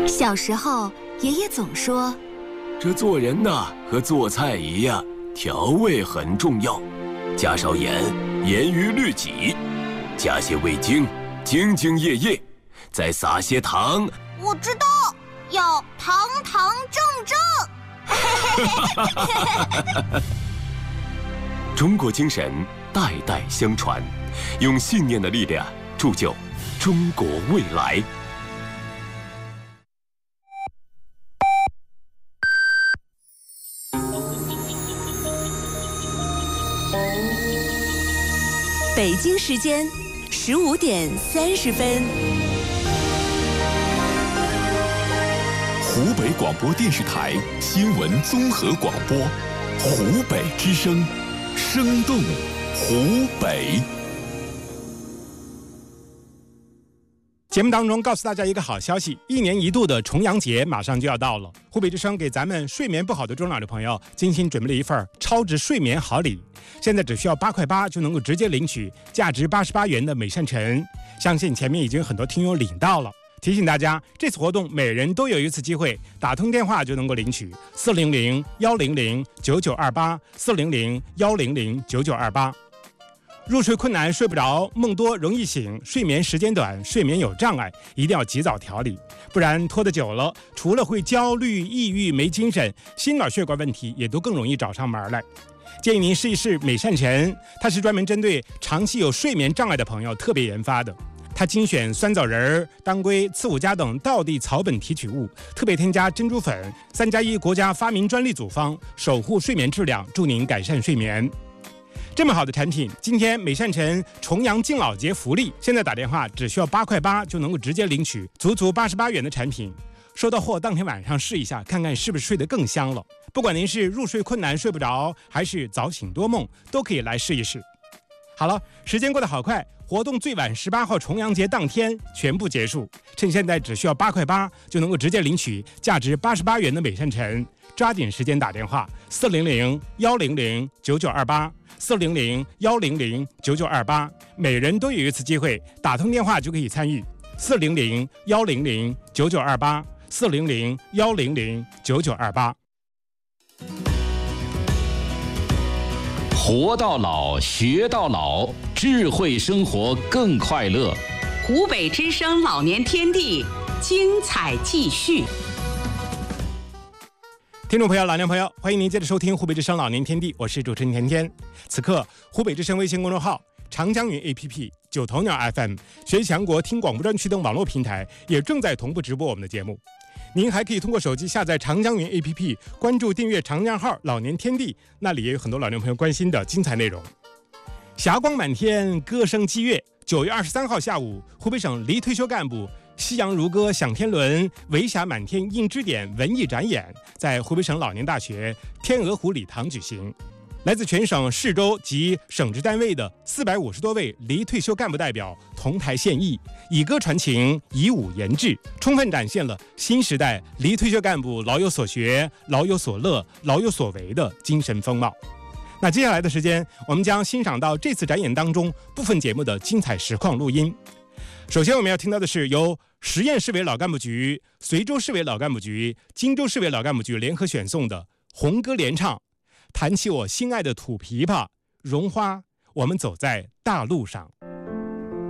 小时候，爷爷总说， 这做人呐，和做菜一样，调味很重要，加少盐，严于律己；加些味精，兢兢业业；再撒些糖。 我知道，要堂堂正正。 中国精神代代相传，用信念的力量铸就中国未来。 北京时间15点30分。 湖北广播电视台新闻综合广播，湖北之声，生动湖北。 节目当中告诉大家一个好消息，1年1度的重阳节马上就要到了。湖北之声给咱们睡眠不好的中老的朋友精心准备了一份超值睡眠好礼，现在只需要8块8就能够直接领取价值88元的美善晨，相信前面已经有很多听友领到了。提醒大家，这次活动每人都有一次机会，打通电话就能够领取400-100-9928，400-100-9928。入睡困难、睡不着、梦多、容易醒、睡眠时间短、睡眠有障碍，一定要及早调理，不然拖得久了，除了会焦虑、抑郁、没精神，心脑血管问题也都更容易找上门来。建议您试一试美善晨，它是专门针对长期有睡眠障碍的朋友特别研发的。它精选酸枣仁、当归、刺五加等道地草本提取物，特别添加珍珠粉，3+1国家发明专利组方，守护睡眠质量，助您改善睡眠。这么好的产品，今天美善晨重阳敬老节福利，现在打电话只需要8块8就能够直接领取足88元的产品。收到货当天晚上试一下，看看是不是睡得更香了。不管您是入睡困难睡不着，还是早醒多梦，都可以来试一试。好了，时间过得好快，活动最晚18号重阳节当天全部结束，趁现在只需要8块8就能够直接领取价值88元的美善晨，抓紧时间打电话400-100-9928，400-100-9928，每人都有一次机会，打通电话就可以参与400-100-9928，400-100-9928。 活到老，学到老，智慧生活更快乐。 湖北之声老年天地，精彩继续。 听众朋友、老年朋友，欢迎您接着收听湖北之声老年天地，我是主持人甜甜。此刻，湖北之声微信公众号、长江云 APP、九头鸟 FM、学强国听广播专区等网络平台也正在同步直播我们的节目。您还可以通过手机下载长江云 APP， 关注订阅长江号老年天地，那里也有很多老年朋友关心的精彩内容。霞光满天，歌声激越。9月23号下午，湖北省离退休干部夕阳如歌响天伦，维霞满天映之点文艺展演在湖北省老年大学天鹅湖礼堂举行。来自全省市州及省直单位的450多位离退休干部代表同台献艺，以歌传情，以舞言志，充分展现了新时代离退休干部老有所学、老有所乐、老有所为的精神风貌。那接下来的时间，我们将欣赏到这次展演当中部分节目的精彩实况录音。首先我们要听到的是由十堰市委老干部局、随州市委老干部局、荆州市委老干部局联合选送的红歌联唱，弹起我心爱的土琵琶，绒花，我们走在大路上。